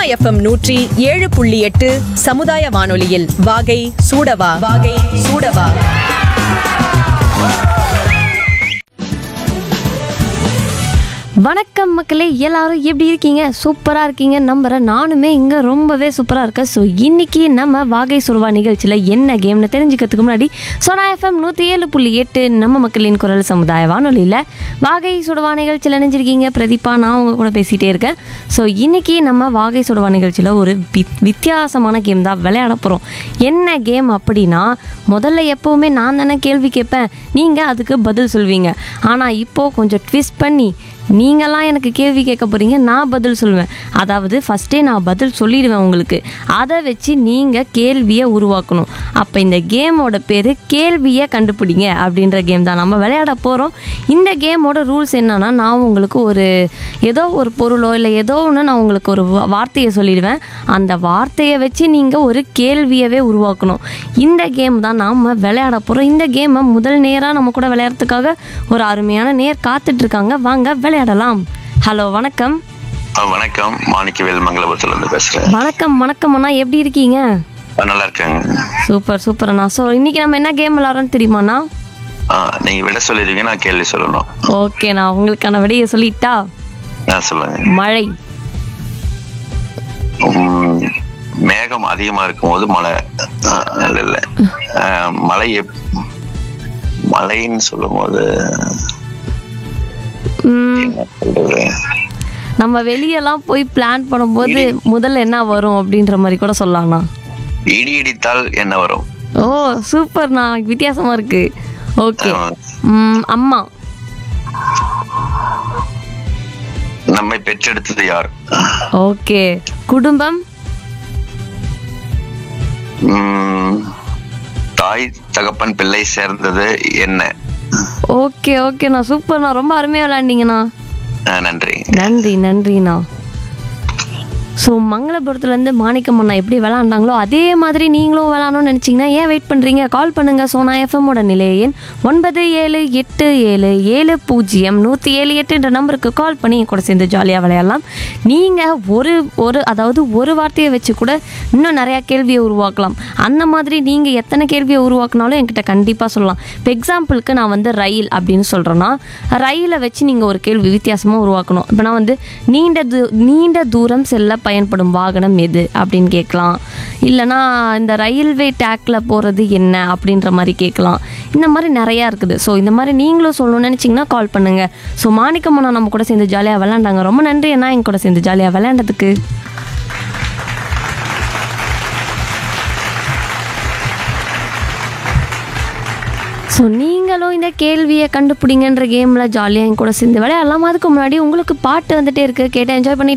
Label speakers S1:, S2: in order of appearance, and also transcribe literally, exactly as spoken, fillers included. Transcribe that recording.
S1: FM நூற்றி ஏழு புள்ளி எட்டு சமுதாய வானொலியில் வாகை சூடவா வாகை சூடவா.
S2: வணக்கம் மக்களே, எல்லாரும் எப்படி இருக்கீங்க? சூப்பராக இருக்கீங்க நம்புகிறேன். நானுமே இங்கே ரொம்பவே சூப்பராக இருக்கேன். ஸோ இன்றைக்கி நம்ம வாகை சுடுவா நிகழ்ச்சியில் என்ன கேம்னு தெரிஞ்சுக்கிறதுக்கு முன்னாடி சோனா எஃப்எம் நூற்றி ஏழு புள்ளி எட்டு நம்ம மக்களின் குரல் சமுதாய வானொலியில் வாகை சுடுவா நிகழ்ச்சியில் நினைஞ்சிருக்கீங்க. பிரதீபா, நான் உங்க கூட பேசிகிட்டே இருக்கேன். ஸோ இன்றைக்கி நம்ம வாகை சுடுவா நிகழ்ச்சியில் ஒரு வித் வித்தியாசமான கேம் தான் விளையாட போகிறோம். என்ன கேம் அப்படின்னா, முதல்ல எப்போவுமே நான் தானே கேள்வி கேட்பேன், நீங்கள் அதுக்கு பதில் சொல்வீங்க. ஆனால் இப்போது கொஞ்சம் ட்விஸ்ட் பண்ணி நீங்களாம் எனக்கு கேள்வி கேட்க போகிறீங்க, நான் பதில் சொல்லுவேன். அதாவது ஃபஸ்ட்டே நான் பதில் சொல்லிடுவேன் உங்களுக்கு. அதை வச்சு நீங்கள் கேள்வியை உருவாக்கணும். அப்போ இந்த கேமோட பேர் கேள்வியை கண்டுபிடிங்க அப்படின்ற கேம் தான் நம்ம விளையாட போகிறோம். இந்த கேமோட ரூல்ஸ் என்னன்னா, நான் உங்களுக்கு ஒரு ஏதோ ஒரு பொருளோ இல்லை ஏதோ ஒன்று நான் உங்களுக்கு ஒரு வார்த்தையை சொல்லிடுவேன். அந்த வார்த்தையை வச்சு நீங்கள் ஒரு கேள்வியவே உருவாக்கணும். இந்த கேம் தான் நாம் விளையாட போகிறோம். இந்த கேமை முதல் நேராக நம்ம கூட விளையாடுறதுக்காக ஒரு அருமையான நேர் காத்துட்ருக்காங்க. வாங்க விளையாடலாம். ஹலோ, வணக்கம்.
S3: வணக்கம், மாணிக்கவேல் மங்களபுரத்துல இருந்து பேசுறேன்.
S2: வணக்கம் வணக்கம் அண்ணா, எப்படி இருக்கீங்க?
S3: நல்லா இருக்கேங்க.
S2: சூப்பர் சூப்பர் அண்ணா. ஸோ இன்னைக்கு நம்ம என்ன கேம் விளையாடுறோம்னு தெரியுமாண்ணா?
S3: நீங்க விட சொல்லிடுவீங்க, நான் கேள்வி சொல்லணும்.
S2: ஓகேண்ணா, உங்களுக்கான விடையை சொல்லிட்டா?
S3: சொல்லுங்க.
S2: மழை.
S3: உம், மேகம் அதிகமா இருக்கும் போது மழை இல்ல இல்ல மழை எப்- மழைன்னு சொல்லும் போது என்ன சொல்றது?
S2: நம்ம வெளியெல்லாம் போய் பிளான் பண்ணும்போது முதல்ல என்ன வரும் அப்படின்ற மாதிரி கூட சொல்லலாம்ண்ணா.
S3: இடி இடித்தால் என்ன வரும்?
S2: ஓ சூப்பர்ண்ணா, வித்தியாசமா இருக்கு. ஓகே. அம்மா.
S3: நம்மை பெற்றெடுத்தது யார்?
S2: ஓகே. குடும்பம்.
S3: உம், தாய் தகப்பன் பிள்ளை சேர்ந்தது என்ன?
S2: ஓகே ஓகேண்ணா, சூப்பர்ண்ணா, ரொம்ப அருமையாக விளையாண்டீங்கண்ணா.
S3: நன்றி
S2: நன்றி நன்றிண்ணா. ஸோ மங்களபுரத்துலேருந்து மாணிக்கம் அண்ணா எப்படி விளாண்டாங்களோ அதே மாதிரி நீங்களும் விளாடணும்னு நினச்சிங்கன்னா ஏன் வெயிட் பண்ணுறீங்க? கால் பண்ணுங்கள். சோனா எஃப்எம்மோட நிலைய எண் ஒன்பது ஏழு எட்டு ஏழு ஏழு பூஜ்ஜியம் நூற்றி ஏழு எட்டுன்ற நம்பருக்கு கால் பண்ணி கூட சேர்ந்து ஜாலியாக விளையாடலாம். நீங்கள் ஒரு ஒரு அதாவது ஒரு வார்த்தையை வச்சு கூட இன்னும் நிறையா கேள்வியை உருவாக்கலாம். அந்த மாதிரி நீங்கள் எத்தனை கேள்வியை உருவாக்குனாலும் என்கிட்ட கண்டிப்பாக சொல்லலாம். இப்போ எக்ஸாம்பிளுக்கு நான் வந்து ரயில் அப்படின்னு சொல்கிறேன்னா, ரயிலை வச்சு நீங்கள் ஒரு கேள்வி வித்தியாசமாக உருவாக்கணும். இப்போ நான் வந்து நீண்ட தூ நீண்ட தூரம் செல்ல பயன்படும் வாகனம் எது அப்படின்னு கேட்கலாம். இல்லைனா இந்த ரயில்வே டேக்கில் போகிறது என்ன அப்படின்ற மாதிரி கேட்கலாம். இந்த மாதிரி நிறையா இருக்குது. ஸோ இந்த மாதிரி நீங்களும் சொல்லணும்னு நினச்சிங்கன்னா கால் பண்ணுங்கள். ஸோ மாணிக்கம் அண்ணா நம்ம கூட சேர்ந்து ஜாலியாக விளையாண்டாங்க. ரொம்ப நன்றி அண்ணா, என் கூட சேர்ந்து ஜாலியாக விளையாண்டதுக்கு. ஸோ நீங்களும் இந்த கேள்வியை கண்டுபிடிங்கன்ற கேமில் ஜாலியாக என் கூட சேர்ந்து விளையாடலாம். அதுக்கு முன்னாடி உங்களுக்கு பாட்டு வந்துட்டே இருக்குது, கேட்டு என்ஜாய் பண்ணி